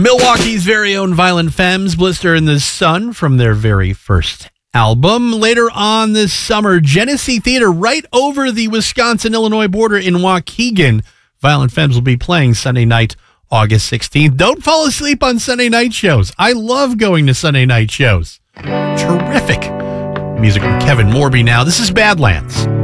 Milwaukee's very own Violent Femmes, Blister in the Sun, from their very first album. Later on this summer, Genesee Theater, right over the Wisconsin-Illinois border in Waukegan. Violent Femmes will be playing Sunday night, August 16th. Don't fall asleep on Sunday night shows. I love going to Sunday night shows. Terrific. Music from Kevin Morby now. This is Badlands.